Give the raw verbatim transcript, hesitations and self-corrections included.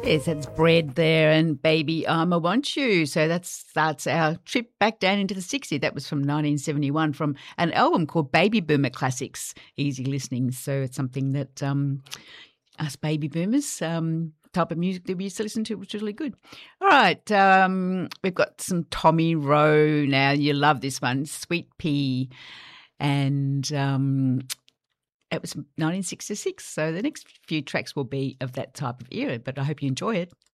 Yes, that's Bread there and Baby I'm a Want You. So that starts our trip back down into the sixties. That was from nineteen seventy-one from an album called Baby Boomer Classics, easy listening. So it's something that um, us baby boomers, um, type of music that we used to listen to was really good. All right, um, we've got some Tommy Rowe now. You love this one, Sweet Pea. And um, it was nineteen sixty-six, so the next few tracks will be of that type of era, but I hope you enjoy it.